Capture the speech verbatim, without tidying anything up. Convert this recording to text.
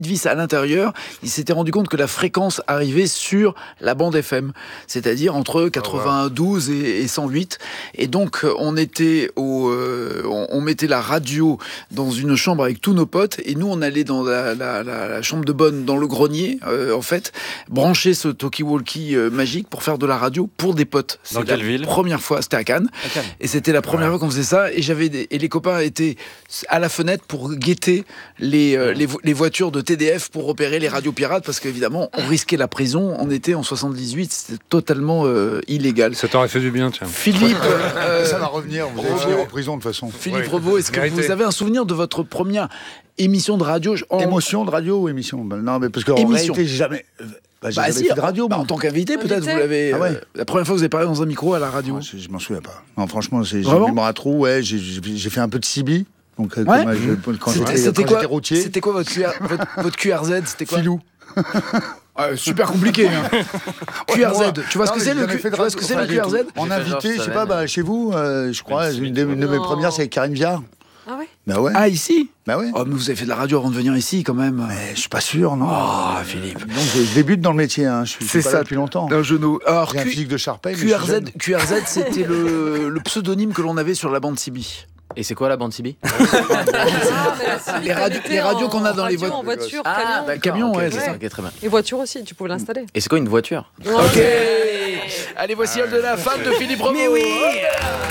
vis à l'intérieur, il s'était rendu compte que la fréquence arrivait sur la bande F M, c'est-à-dire entre quatre-vingt-douze oh, wow. et, et cent huit. Et donc, on était au, euh, on, on mettait la radio dans une chambre avec tous nos potes, et nous, on allait dans la, la, la, la chambre de bonne, dans le grenier, euh, en fait, brancher ce talkie-walkie euh, magique pour faire de la radio pour des potes. Dans C'est quelle la ville ? Première fois, c'était à Cannes. À Cannes. Et c'était la première ouais. fois qu'on faisait ça. Et j'avais des, et les copains étaient à la fenêtre pour guetter les, euh, les, vo- les voitures de T D F pour repérer les radios pirates, parce qu'évidemment, on risquait la prison. On était en soixante-dix-huit, c'était totalement euh, illégal. Ça t'aurait fait du bien, tiens. Philippe, euh, ça va revenir. Vous allez finir en prison de toute façon. Philippe ouais. Revaud, est-ce que Vérité. vous avez un souvenir de votre première émission de radio en... Émotion de radio ou émission ? Ben, non, mais parce qu'en Émission. réalité, j'ai jamais. Bah, j'ai Bah jamais si, fait de radio, bah, moi. en tant qu'invité, peut-être, Invité. vous l'avez... Ah ouais. euh, la première fois que vous avez parlé dans un micro à la radio. Ouais, je, je m'en souviens pas. Non, franchement, c'est, j'ai Vraiment mémoire à trou. Ouais, j'ai, j'ai, j'ai fait un peu de C B. Donc, euh, Ouais. comme, euh, je- quand C'était, j'étais, c'était quand quoi, j'étais routier. c'était quoi votre, Q R, votre, votre Q R Z? C'était quoi? Filou. Ouais, super compliqué. Hein. Q R Z, Moi, tu vois ce non, que mais c'est j'ai le, jamais Q- fait de tu vois ce que c'est le radio. Q R Z? En J'ai fait genre, invité, je je sais savais, pas, mais- bah, chez vous, euh, je crois, Une une de, une de mes Non. premières, c'est avec Karine Viard. Ah ouais. Bah ouais. Ah, ici? Bah ouais. Oh, mais vous avez fait de la radio avant de venir ici, quand même. Mais je suis pas sûr, non. Oh, Philippe. Donc, je, je débute dans le métier, hein. Je suis, je suis C'est pas ça. là depuis longtemps. D'un genou. Alors, J'ai un Q- physique de Charpey. mais je suis QRZ, jeune. Q R Z, c'était le, le pseudonyme que l'on avait sur la bande C B. Et c'est quoi la bande C B? Ah, mais la civique, Les radios- elle était les radios en qu'on a dans les radio, voitures. en voiture, Ah, camion. d'accord. Camion, ok, ouais, ok, c'est ça. ok, très bien. Et voiture aussi, tu pouvais l'installer. Et c'est quoi une voiture? Ok. Allez, voici elle de la femme de Philippe Revaud. Mais oui.